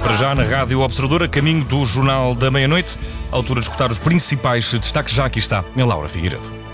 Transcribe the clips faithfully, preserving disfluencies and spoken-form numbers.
Para já na Rádio Observadora, caminho do Jornal da Meia-Noite, à altura de escutar os principais destaques. Já aqui está a Laura Figueiredo.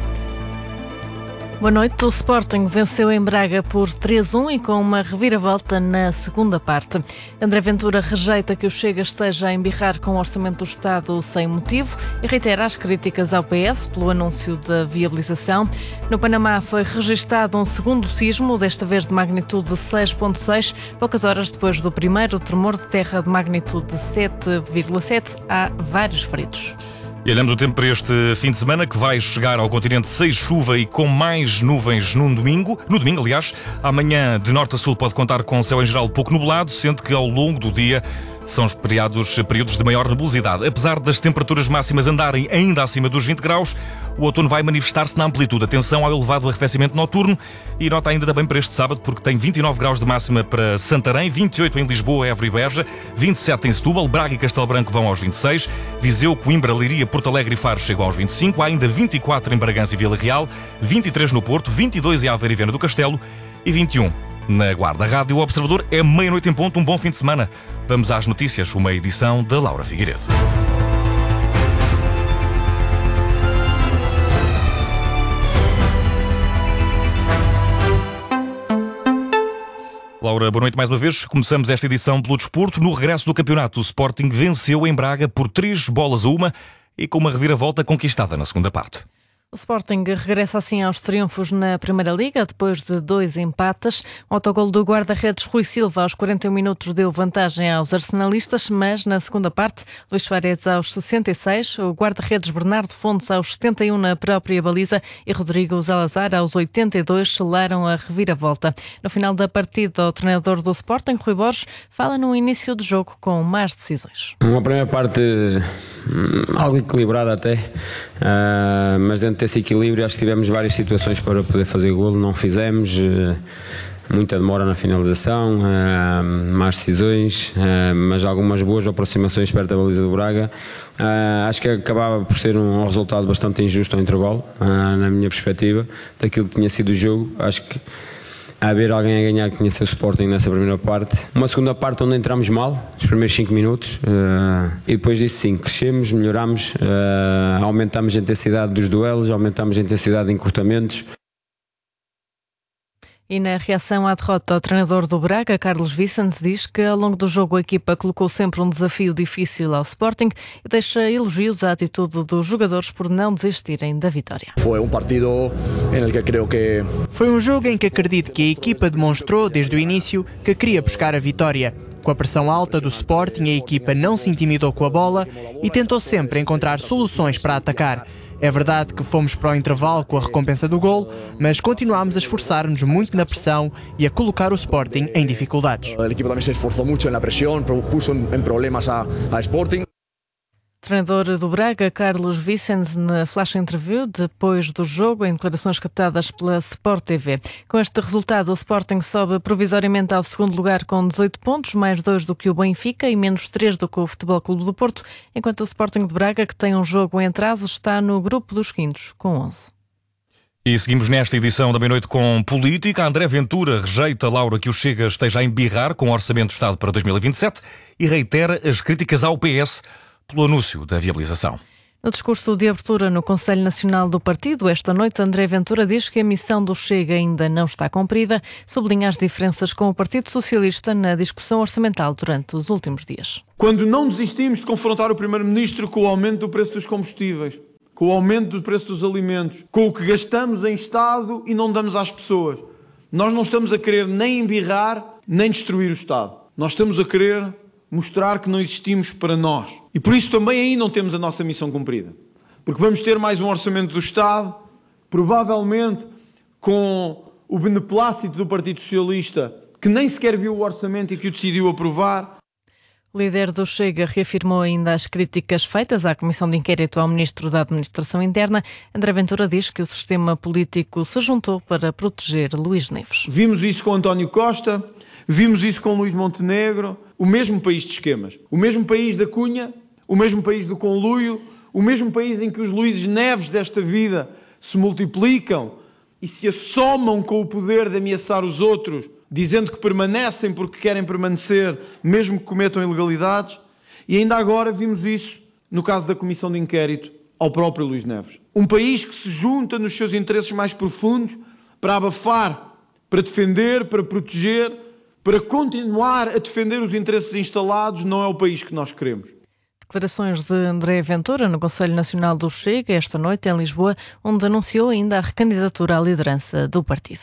Boa noite. O Sporting venceu em Braga por três a um e com uma reviravolta na segunda parte. André Ventura rejeita que o Chega esteja a embirrar com o Orçamento do Estado sem motivo e reitera as críticas ao P S pelo anúncio da viabilização. No Panamá foi registado um segundo sismo, desta vez de magnitude seis vírgula seis, poucas horas depois do primeiro tremor de terra de magnitude sete vírgula sete. Há vários feridos. E olhamos o tempo para este fim de semana, que vai chegar ao continente sem chuva e com mais nuvens no domingo. No domingo, aliás, amanhã de norte a sul pode contar com céu em geral pouco nublado, sendo que ao longo do dia são esperados períodos de maior nebulosidade. Apesar das temperaturas máximas andarem ainda acima dos vinte graus, o outono vai manifestar-se na amplitude. Atenção ao elevado arrefecimento noturno e nota ainda também para este sábado, porque tem vinte e nove graus de máxima para Santarém, vinte e oito em Lisboa, Évora e Beja, vinte e sete em Setúbal, Braga e Castelo Branco vão aos vinte e seis, Viseu, Coimbra, Leiria, Porto Alegre e Faro chegam aos vinte e cinco, há ainda vinte e quatro em Bragança e Vila Real, vinte e três no Porto, vinte e dois em Aveiro e Viana do Castelo e vinte e um na Guarda. Rádio Observador, é meia-noite em ponto, um bom fim de semana. Vamos às notícias, uma edição da Laura Figueiredo. Laura, boa noite mais uma vez. Começamos esta edição pelo desporto. No regresso do campeonato, o Sporting venceu em Braga por três bolas a uma e com uma reviravolta conquistada na segunda parte. O Sporting regressa assim aos triunfos na Primeira Liga, depois de dois empates. O autogol do guarda-redes Rui Silva aos quarenta e um minutos deu vantagem aos arsenalistas, mas na segunda parte, Luís Suárez aos sessenta e seis, o guarda-redes Bernardo Fontes aos setenta e um na própria baliza e Rodrigo Salazar aos oitenta e dois selaram a reviravolta. No final da partida, o treinador do Sporting, Rui Borges, fala no início do jogo com más decisões. Uma primeira parte algo equilibrada até, uh, mas dentro desse equilíbrio acho que tivemos várias situações para poder fazer golo, não fizemos, uh, muita demora na finalização, uh, más decisões, uh, mas algumas boas aproximações perto da baliza do Braga. Uh, acho que acabava por ser um resultado bastante injusto ao intervalo, uh, na minha perspectiva, daquilo que tinha sido o jogo. Acho que a haver alguém a ganhar que tinha sido o Sporting nessa primeira parte. Uma segunda parte onde entramos mal, os primeiros cinco minutos, uh, e depois disso sim, crescemos, melhoramos, uh, aumentamos a intensidade dos duelos, aumentamos a intensidade de encurtamentos. E na reação à derrota, o treinador do Braga, Carlos Vicente, diz que ao longo do jogo a equipa colocou sempre um desafio difícil ao Sporting e deixa elogios à atitude dos jogadores por não desistirem da vitória. Foi um partido em que creio que... Foi um jogo em que acredito que a equipa demonstrou desde o início que queria buscar a vitória. Com a pressão alta do Sporting, a equipa não se intimidou com a bola e tentou sempre encontrar soluções para atacar. É verdade que fomos para o intervalo com a recompensa do gol, mas continuámos a esforçar-nos muito na pressão e a colocar o Sporting em dificuldades. A equipa também se esforçou muito na pressão, pôs em problemas a, a Sporting. Treinador do Braga, Carlos Vicente, na flash interview depois do jogo, em declarações captadas pela Sport T V. Com este resultado, o Sporting sobe provisoriamente ao segundo lugar com dezoito pontos, mais dois do que o Benfica e menos três do que o Futebol Clube do Porto, enquanto o Sporting de Braga, que tem um jogo em atraso, está no grupo dos quintos, com onze. E seguimos nesta edição da meia-noite com política. André Ventura rejeita, Laura, que o Chega esteja a embirrar com o Orçamento do Estado para dois mil e vinte e sete e reitera as críticas ao P S pelo anúncio da viabilização. No discurso de abertura no Conselho Nacional do Partido, esta noite, André Ventura diz que a missão do Chega ainda não está cumprida, sublinha as diferenças com o Partido Socialista na discussão orçamental durante os últimos dias. Quando não desistimos de confrontar o Primeiro-Ministro com o aumento do preço dos combustíveis, com o aumento do preço dos alimentos, com o que gastamos em Estado e não damos às pessoas, nós não estamos a querer nem embirrar, nem destruir o Estado. Nós estamos a querer mostrar que não existimos para nós. E por isso também aí não temos a nossa missão cumprida. Porque vamos ter mais um orçamento do Estado, provavelmente com o beneplácito do Partido Socialista, que nem sequer viu o orçamento e que o decidiu aprovar. O líder do Chega reafirmou ainda as críticas feitas à Comissão de Inquérito ao Ministro da Administração Interna. André Ventura diz que o sistema político se juntou para proteger Luís Neves. Vimos isso com António Costa, vimos isso com Luís Montenegro, o mesmo país de esquemas, o mesmo país da Cunha, o mesmo país do conluio, o mesmo país em que os Luíses Neves desta vida se multiplicam e se assomam com o poder de ameaçar os outros dizendo que permanecem porque querem permanecer, mesmo que cometam ilegalidades, e ainda agora vimos isso no caso da Comissão de Inquérito ao próprio Luís Neves. Um país que se junta nos seus interesses mais profundos para abafar, para defender, para proteger, para continuar a defender os interesses instalados, não é o país que nós queremos. Declarações de André Ventura no Conselho Nacional do Chega esta noite em Lisboa, onde anunciou ainda a recandidatura à liderança do partido.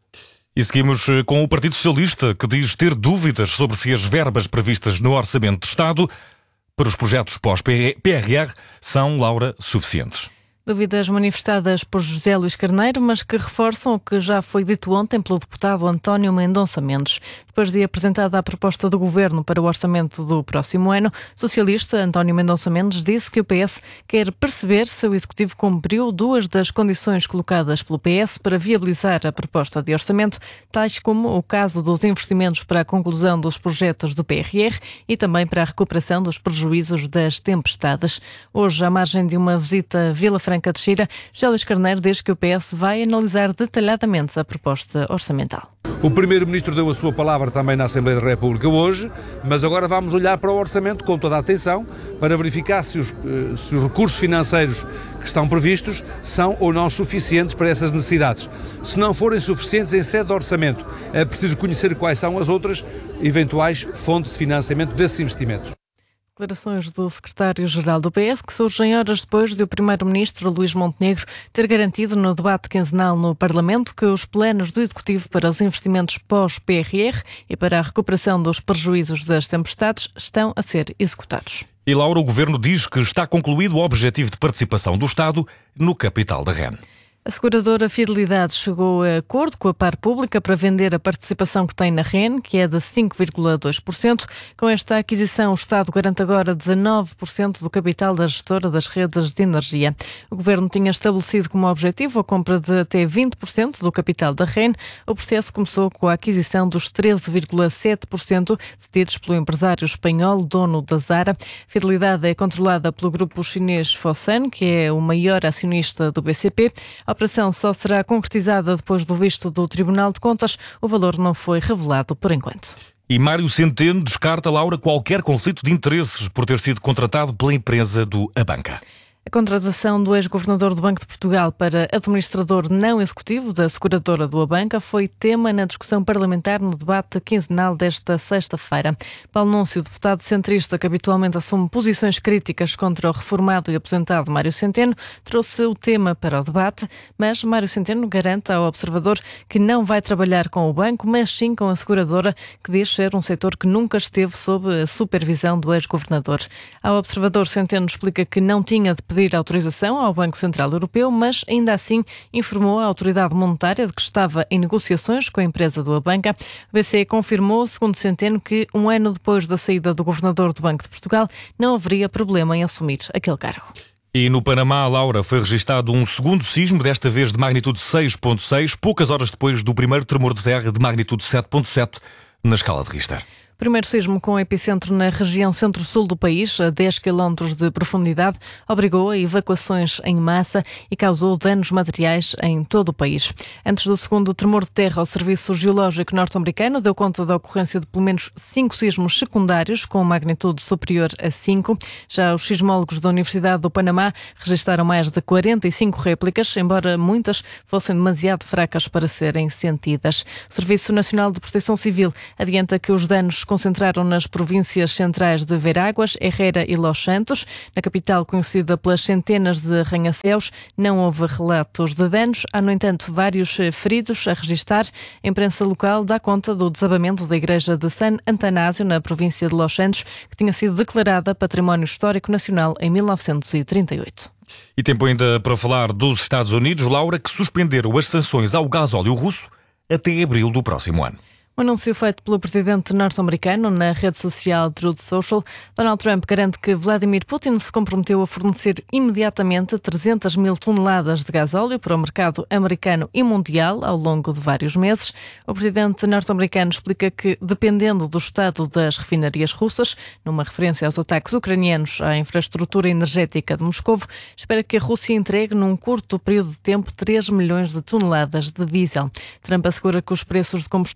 E seguimos com o Partido Socialista, que diz ter dúvidas sobre se as verbas previstas no Orçamento de Estado para os projetos pós-P R R são, Laura, suficientes. Dúvidas manifestadas por José Luís Carneiro, mas que reforçam o que já foi dito ontem pelo deputado António Mendonça Mendes. Depois de apresentada a proposta do Governo para o orçamento do próximo ano, o socialista António Mendonça Mendes disse que o P S quer perceber se o Executivo cumpriu duas das condições colocadas pelo P S para viabilizar a proposta de orçamento, tais como o caso dos investimentos para a conclusão dos projetos do P R R e também para a recuperação dos prejuízos das tempestades. Hoje, à margem de uma visita a Vila Franca de Xira, José Luís Carneiro diz que o P S vai analisar detalhadamente a proposta orçamental. O Primeiro-Ministro deu a sua palavra também na Assembleia da República hoje, mas agora vamos olhar para o orçamento com toda a atenção para verificar se os, se os recursos financeiros que estão previstos são ou não suficientes para essas necessidades. Se não forem suficientes em sede de orçamento, é preciso conhecer quais são as outras eventuais fontes de financiamento desses investimentos. Declarações do secretário-geral do P S que surgem horas depois de o primeiro-ministro Luís Montenegro ter garantido no debate quinzenal no Parlamento que os planos do Executivo para os investimentos pós-P R R e para a recuperação dos prejuízos das tempestades estão a ser executados. E, Laura, o Governo diz que está concluído o objetivo de participação do Estado no capital da R E N. A seguradora Fidelidade chegou a acordo com a Par Pública para vender a participação que tem na R E N, que é de cinco vírgula dois por cento. Com esta aquisição, o Estado garante agora dezanove por cento do capital da gestora das redes de energia. O Governo tinha estabelecido como objetivo a compra de até vinte por cento do capital da R E N. O processo começou com a aquisição dos treze vírgula sete por cento detidos pelo empresário espanhol, dono da Zara. Fidelidade é controlada pelo grupo chinês Fosun, que é o maior acionista do B C P. A operação só será concretizada depois do visto do Tribunal de Contas. O valor não foi revelado por enquanto. E Mário Centeno descarta, Laura, qualquer conflito de interesses por ter sido contratado pela empresa do Abanca. A contratação do ex-governador do Banco de Portugal para administrador não executivo da seguradora do Abanca foi tema na discussão parlamentar no debate quinzenal desta sexta-feira. Paulo Núncio, deputado centrista que habitualmente assume posições críticas contra o reformado e aposentado Mário Centeno, trouxe o tema para o debate, mas Mário Centeno garante ao observador que não vai trabalhar com o banco, mas sim com a seguradora, que diz ser um setor que nunca esteve sob a supervisão do ex-governador. Ao observador, Centeno explica que não tinha de pedir autorização ao Banco Central Europeu, mas ainda assim informou a autoridade monetária de que estava em negociações com a empresa do Abanca. O B C E confirmou, segundo Centeno, que um ano depois da saída do governador do Banco de Portugal não haveria problema em assumir aquele cargo. E no Panamá, Laura, foi registado um segundo sismo, desta vez de magnitude seis vírgula seis, poucas horas depois do primeiro tremor de terra de magnitude sete vírgula sete na escala de Richter. Primeiro sismo com epicentro na região centro-sul do país, a dez quilómetros de profundidade, obrigou a evacuações em massa e causou danos materiais em todo o país. Antes do segundo tremor de terra, o Serviço Geológico norte-americano deu conta da ocorrência de pelo menos cinco sismos secundários com magnitude superior a cinco. Já os sismólogos da Universidade do Panamá registaram mais de quarenta e cinco réplicas, embora muitas fossem demasiado fracas para serem sentidas. O Serviço Nacional de Proteção Civil adianta que os danos concentraram nas províncias centrais de Veráguas, Herrera e Los Santos. Na capital, conhecida pelas centenas de arranha-céus, não houve relatos de danos. Há, no entanto, vários feridos a registrar. A imprensa local dá conta do desabamento da igreja de San Antanásio, na província de Los Santos, que tinha sido declarada Património Histórico Nacional em mil novecentos e trinta e oito. E tempo ainda para falar dos Estados Unidos, Laura, que suspenderam as sanções ao gasóleo russo até abril do próximo ano. Um anúncio feito pelo presidente norte-americano na rede social Truth Social, Donald Trump garante que Vladimir Putin se comprometeu a fornecer imediatamente trezentas mil toneladas de gasóleo para o mercado americano e mundial ao longo de vários meses. O presidente norte-americano explica que, dependendo do estado das refinarias russas, numa referência aos ataques ucranianos à infraestrutura energética de Moscovo, espera que a Rússia entregue num curto período de tempo três milhões de toneladas de diesel. Trump assegura que os preços de combustível vão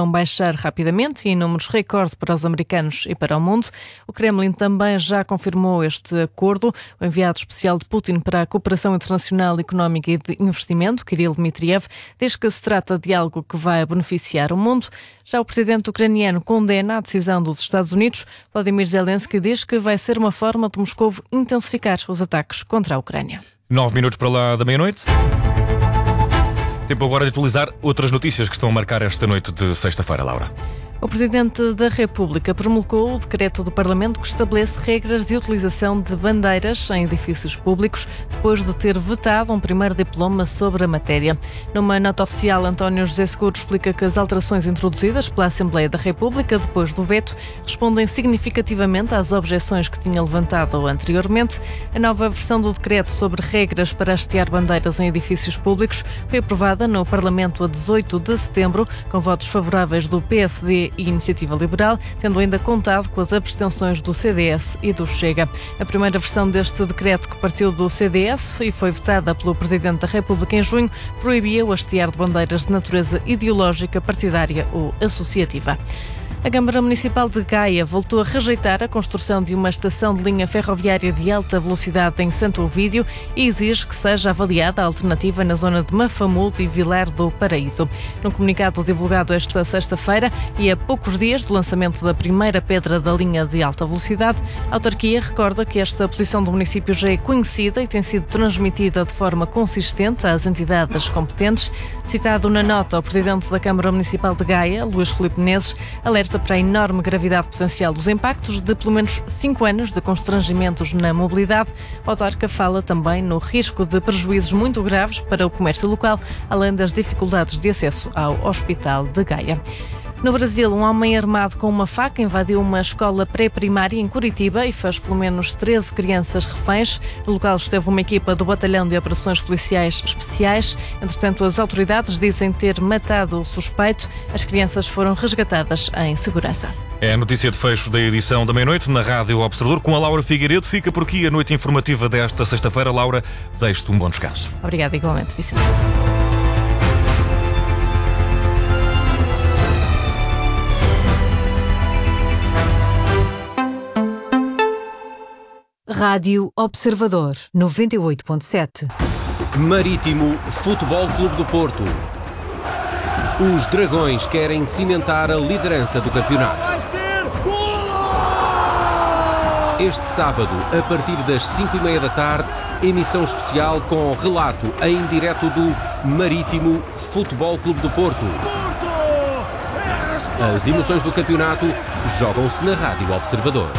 poderão baixar rapidamente e em números recorde para os americanos e para o mundo. O Kremlin também já confirmou este acordo. O enviado especial de Putin para a Cooperação Internacional Económica e de Investimento, Kirill Dmitriev, diz que se trata de algo que vai beneficiar o mundo. Já o presidente ucraniano condena a decisão dos Estados Unidos. Vladimir Zelensky diz que vai ser uma forma de Moscou intensificar os ataques contra a Ucrânia. Nove minutos para lá da meia-noite. Tempo agora de atualizar outras notícias que estão a marcar esta noite de sexta-feira, Laura. O Presidente da República promulgou o decreto do Parlamento que estabelece regras de utilização de bandeiras em edifícios públicos, depois de ter vetado um primeiro diploma sobre a matéria. Numa nota oficial, António José Seguro explica que as alterações introduzidas pela Assembleia da República depois do veto respondem significativamente às objeções que tinha levantado anteriormente. A nova versão do decreto sobre regras para hastear bandeiras em edifícios públicos foi aprovada no Parlamento a dezoito de setembro, com votos favoráveis do P S D e Iniciativa Liberal, tendo ainda contado com as abstenções do C D S e do Chega. A primeira versão deste decreto, que partiu do C D S e foi vetada pelo Presidente da República em junho, proibia o hastear de bandeiras de natureza ideológica, partidária ou associativa. A Câmara Municipal de Gaia voltou a rejeitar a construção de uma estação de linha ferroviária de alta velocidade em Santo Ovídio e exige que seja avaliada a alternativa na zona de Mafamulto e Vilar do Paraíso. Num comunicado divulgado esta sexta-feira e a poucos dias do lançamento da primeira pedra da linha de alta velocidade, a autarquia recorda que esta posição do município já é conhecida e tem sido transmitida de forma consistente às entidades competentes. Citado na nota, o Presidente da Câmara Municipal de Gaia, Luís Filipe Menezes, alerta para a enorme gravidade potencial dos impactos de pelo menos cinco anos de constrangimentos na mobilidade. O autarca fala também no risco de prejuízos muito graves para o comércio local, além das dificuldades de acesso ao Hospital de Gaia. No Brasil, um homem armado com uma faca invadiu uma escola pré-primária em Curitiba e fez pelo menos treze crianças reféns. No local esteve uma equipa do Batalhão de Operações Policiais Especiais. Entretanto, as autoridades dizem ter matado o suspeito. As crianças foram resgatadas em segurança. É a notícia de fecho da edição da meia-noite na Rádio Observador com a Laura Figueiredo. Fica por aqui a noite informativa desta sexta-feira. Laura, desejo-te um bom descanso. Obrigada igualmente, Vicente. Rádio Observador, noventa e oito ponto sete. Marítimo Futebol Clube do Porto. Os Dragões querem cimentar a liderança do campeonato. Este sábado, a partir das cinco e meia da tarde, emissão especial com relato em direto do Marítimo Futebol Clube do Porto. As emoções do campeonato jogam-se na Rádio Observador.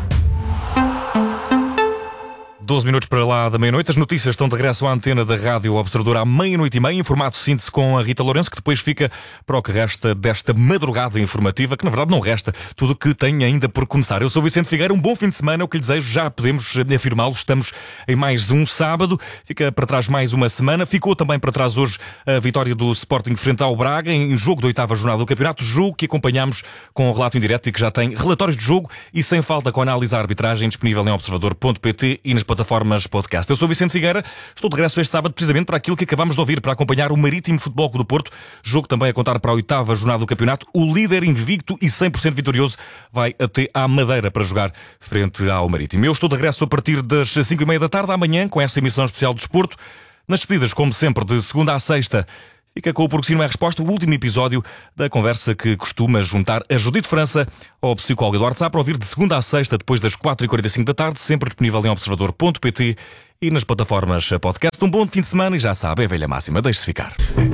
doze minutos para lá da meia-noite. As notícias estão de regresso à antena da Rádio Observador à meia-noite e meia, em formato síntese com a Rita Lourenço, que depois fica para o que resta desta madrugada informativa, que na verdade não resta, tudo o que tem ainda por começar. Eu sou Vicente Figueira, um bom fim de semana, é o que lhe desejo, já podemos afirmá-lo, estamos em mais um sábado, fica para trás mais uma semana, ficou também para trás hoje a vitória do Sporting frente ao Braga, em jogo da oitava jornada do campeonato, jogo que acompanhamos com o relato em direto e que já tem relatórios de jogo e sem falta com a análise à arbitragem disponível em observador ponto pt e nas plataformas podcast. Eu sou Vicente Figueira, estou de regresso este sábado precisamente para aquilo que acabamos de ouvir, para acompanhar o Marítimo Futebol Clube do Porto, jogo também a contar para a oitava jornada do campeonato. O líder invicto e cem por cento vitorioso vai até à Madeira para jogar frente ao Marítimo. Eu estou de regresso a partir das cinco e meia da tarde amanhã com essa emissão especial do Desporto. Nas despedidas, como sempre, de segunda a sexta, fica com o Porque Sim Não É Resposta, o último episódio da conversa que costuma juntar a Judite França ao psicólogo Eduardo Sá para ouvir de segunda a sexta, depois das quatro e quarenta e cinco da tarde, sempre disponível em observador ponto pt e nas plataformas podcast. Um bom fim de semana e já sabe, é a velha máxima, deixe-se ficar.